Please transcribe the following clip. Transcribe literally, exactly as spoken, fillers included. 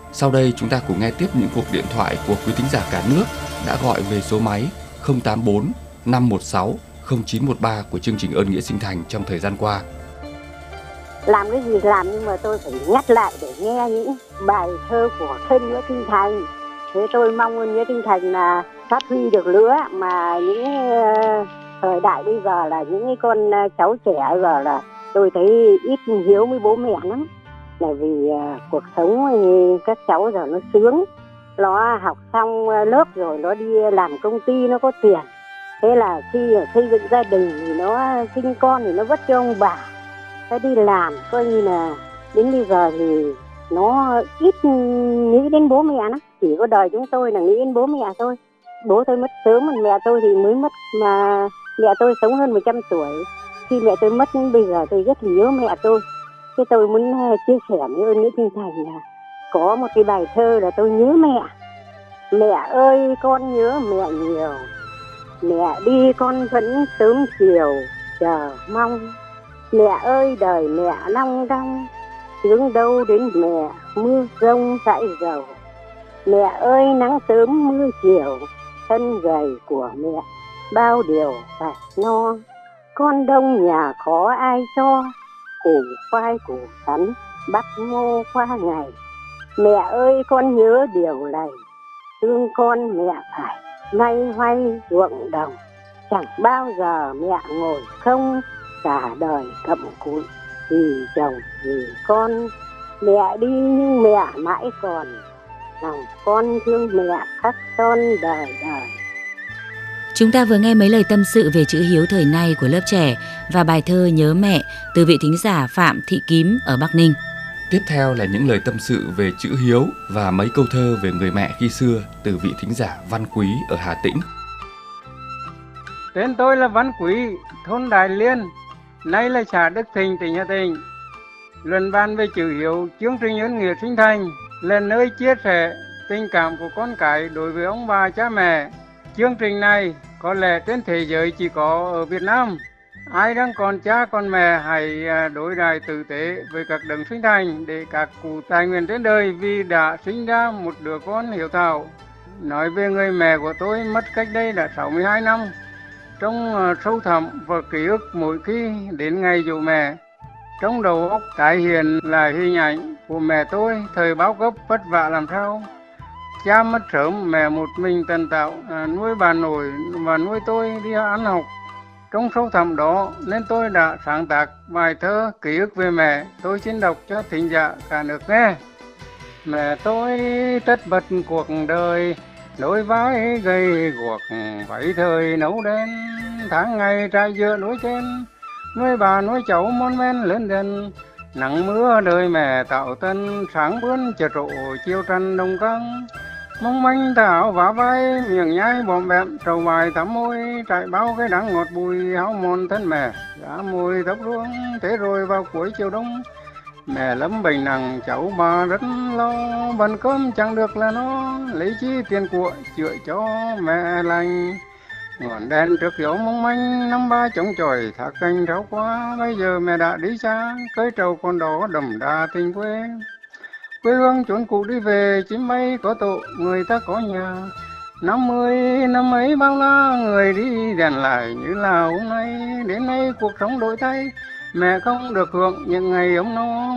Sau đây chúng ta cùng nghe tiếp những cuộc điện thoại của quý thính giả cả nước đã gọi về số máy không tám bốn năm một sáu không chín một ba của chương trình Ơn Nghĩa Sinh Thành trong thời gian qua. Làm cái gì làm nhưng mà tôi phải nhắc lại để nghe những bài thơ của Ơn Nghĩa Sinh Thành. Thế tôi mong Ơn Nghĩa Sinh Thành là phát huy được nữa, mà những uh, thời đại bây giờ là những cái con uh, cháu trẻ giờ là tôi thấy ít hiếu với bố mẹ lắm. Là vì uh, cuộc sống uh, các cháu giờ nó sướng, nó học xong uh, lớp rồi nó đi làm công ty, nó có tiền. Thế là khi xây dựng gia đình thì nó sinh con thì nó vất cho ông bà, nó đi làm, coi như là đến bây giờ thì nó ít nghĩ đến bố mẹ lắm. Chỉ có đời chúng tôi là nghĩ đến bố mẹ thôi. Bố tôi mất sớm, mẹ tôi thì mới mất, mà mẹ tôi sống hơn một trăm tuổi. Khi mẹ tôi mất bây giờ tôi rất là nhớ mẹ tôi. Thế tôi muốn chia sẻ với Ơn Nghĩa Sinh Thành là có một cái bài thơ là tôi nhớ mẹ. Mẹ ơi con nhớ mẹ nhiều, mẹ đi con vẫn sớm chiều chờ mong. Mẹ ơi đời mẹ long đong, hướng đâu đến mẹ mưa rông rải rầu. Mẹ ơi nắng sớm mưa chiều, thân gầy của mẹ bao điều phải no. Con đông nhà khó ai cho, củ khoai củ sắn bắt ngô qua ngày. Mẹ ơi con nhớ điều này, thương con mẹ phải nay hoay ruộng đồng. Chẳng bao giờ mẹ ngồi không, cả đời cặm cụi vì chồng vì con. Mẹ đi nhưng mẹ mãi còn, lòng con thương mẹ khắc son đời đời. Chúng ta vừa nghe mấy lời tâm sự về chữ hiếu thời nay của lớp trẻ và bài thơ Nhớ Mẹ từ vị thính giả Phạm Thị Tím ở Bắc Ninh. Tiếp theo là những lời tâm sự về chữ hiếu và mấy câu thơ về người mẹ khi xưa từ vị thính giả Văn Quý ở Hà Tĩnh. Tên tôi là Văn Quý, thôn Đại Liên, nay là xã Đức Thịnh, tỉnh Hà Tĩnh. Luận bàn về chữ hiếu, chương trình Ơn Nghĩa Sinh Thành là nơi chia sẻ tình cảm của con cái đối với ông bà cha mẹ. Chương trình này có lẽ trên thế giới chỉ có ở Việt Nam. Ai đang còn cha còn mẹ hãy đối đãi tử tế với các đấng sinh thành để các cụ tài nguyện trên đời vì đã sinh ra một đứa con hiếu thảo. Nói về người mẹ của tôi mất cách đây đã sáu mươi hai năm. Trong sâu thẳm và ký ức mỗi khi đến ngày dỗ mẹ, trong đầu óc tái hiện là hình ảnh của mẹ tôi thời bao cấp vất vả làm sao. Cha mất sớm, mẹ một mình tần tạo à, nuôi bà nội và nuôi tôi đi ăn học. Trong sâu thẳm đó nên tôi đã sáng tác bài thơ ký ức về mẹ. Tôi xin đọc cho thính giả cả nước nghe. Mẹ tôi tất bật cuộc đời, đôi vai gầy guộc, váy thời nấu đen, tháng ngày trải giữa núi trên, nuôi bà nuôi cháu mon men lớn dần. Nắng mưa đời mẹ tạo tân, sáng bướn chợt rộ chiều trần đồng căng. Mong manh thảo vả vai, miệng nhai bòm bẹm, trầu bài thắm môi, trải bao cái đắng ngọt bùi háo mòn thân mẹ. Giá mùi thấp ruông, thế rồi vào cuối chiều đông, mẹ lắm bệnh nặng, cháu bà rất lo, bần cơm chẳng được là nó, lấy chi tiền của chữa cho mẹ lành. Ngọn đèn trước gió mong manh, năm ba chống chọi thác canh ráo qua, bây giờ mẹ đã đi xa, cây trầu con đó đầm đà tình quê. Quê hương chốn cũ đi về, chim bay có tổ, người ta có nhà. Năm mươi năm ấy bao la, người đi đèn lại như là hôm nay. Đến nay cuộc sống đổi thay, mẹ không được hưởng những ngày ấm no.